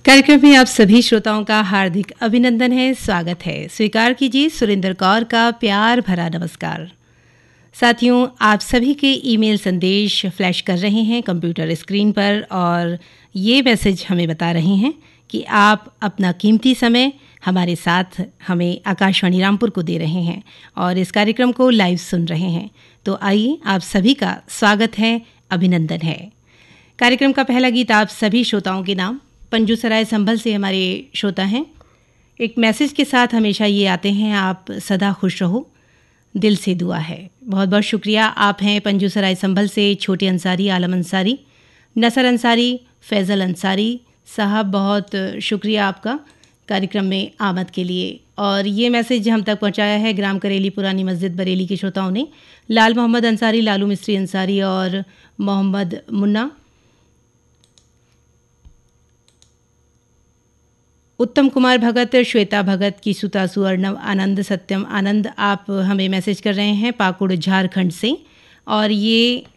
कार्यक्रम में आप सभी श्रोताओं का हार्दिक अभिनंदन है, स्वागत है। स्वीकार कीजिए सुरेंद्र कौर का प्यार भरा नमस्कार। साथियों, आप सभी के ईमेल संदेश फ्लैश कर रहे हैं कंप्यूटर स्क्रीन पर और ये मैसेज हमें बता रहे हैं कि आप अपना कीमती समय हमारे साथ हमें आकाशवाणी रामपुर को दे रहे हैं और इस कार्यक्रम को लाइव सुन रहे हैं। तो आइए, आप सभी का स्वागत है, अभिनंदन है। कार्यक्रम का पहला गीत आप सभी श्रोताओं के नाम पंजूसराय संभल से हमारे श्रोता हैं। एक मैसेज के साथ हमेशा ये आते हैं, आप सदा खुश रहो, दिल से दुआ है। बहुत बहुत शुक्रिया। आप हैं पंजूसराय संभल से छोटे अंसारी, आलम अंसारी, नसर अंसारी, फैज़ल अंसारी साहब, बहुत शुक्रिया आपका कार्यक्रम में आमद के लिए। और ये मैसेज हम तक पहुंचाया है ग्राम करेली पुरानी मस्जिद बरेली के श्रोताओं ने, लाल मोहम्मद अंसारी, लालू मिस्त्री अंसारी और मोहम्मद मुन्ना। उत्तम कुमार भगत, श्वेता भगत, कीसुतासु, अर्णव, आनंद, सत्यम आनंद, आप हमें मैसेज कर रहे हैं पाकुड़ झारखंड से। और ये